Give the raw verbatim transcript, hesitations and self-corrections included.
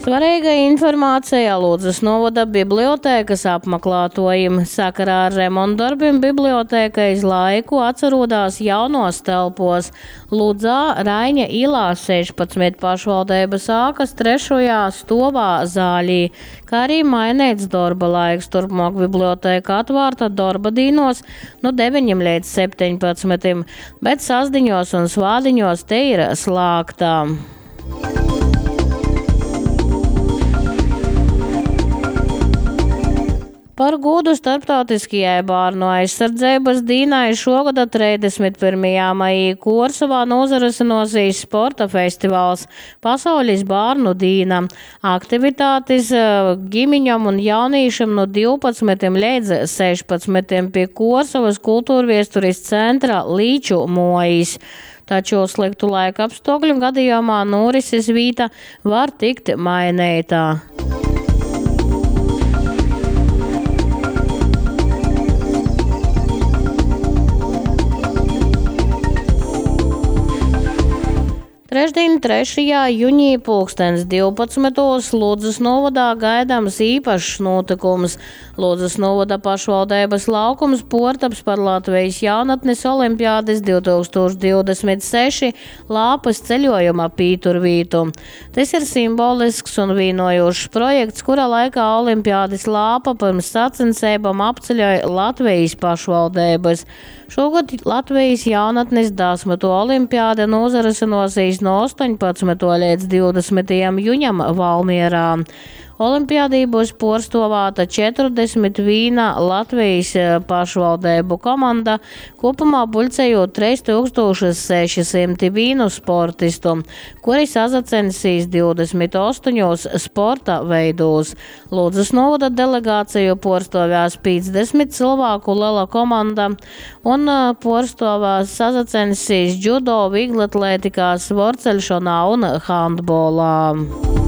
Svarīga informācija Ludzas novada bibliotēkas apmeklētojiem. Sakarā ar remontu darbiem bibliotēka iz laiku atcerodās jaunos telpos. Ludzā Raiņa ilā sešpadsmit pašvaldības ākas trešajā stovā zāļī, kā arī mainīts darba laiks. Turpmāk bibliotēka atvārta darba dīnos no deviņiem līdz septiņpadsmitim, bet sasdiņos un svādiņos te ir slāgtā. Par godu starptautiskajai bērnu aizsardzības dīnai šogad trīsdesmit pirmajā maijā Korsavā nozarasinosies sporta festivāls Pasaules bērnu dīna. Aktivitātes ģimeņam un jaunīšam no divpadsmitiem līdz sešpadsmitiem pie Korsavas kultūrviesturis centra Līču mojas. Taču sliktu laika apstākļu gadījumā norises vīta var tikt mainītā. Trešdien, trešajā jūnijā pulkstens divpadsmitos Ludzas novadā gaidāms īpašs notikums. Ludzas novada pašvaldības laukums portaps par Latvijas jaunatnes olimpiādes divi tūkstoši divdesmit seši lāpas ceļojuma pīturvītu. Tas ir simbolisks un vīnojošs projekts, kura laikā olimpiādes lāpa pirms sacensībām apceļoja Latvijas pašvaldības. Šogad Latvijas jaunatnes desmito olimpiāde nozarasinosies no astoņpadsmitā līdz divdesmitajam jūņam Valmierā. Olimpiādī būs porstovāta četrdesmit viena Latvijas pašvaldību komanda, kopumā buļcējot trīs tūkstoši seši simti vienu sportistu, kuri sazacensīs divdesmit astoņos sporta veidos. Ludzas novada delegāciju porstovēs piecdesmit cilvēku liela komanda un porstovēs sazacensīs judo, vieglatlētikā, svorceļšanā un handbolā.